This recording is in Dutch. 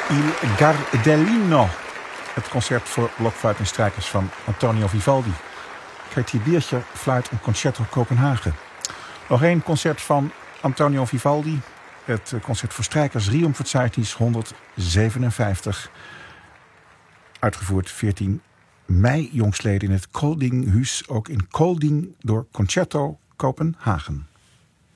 Il Gardellino. Het concert voor blokfluit en strijkers van Antonio Vivaldi. Katie Biertje fluit een concerto Kopenhagen. Nog één concert van Antonio Vivaldi. Het concert voor strijkers Riomfortsartis 157. Uitgevoerd 14 mei jongstleden in het Koldinghuis. Ook in Kolding door Concerto Kopenhagen.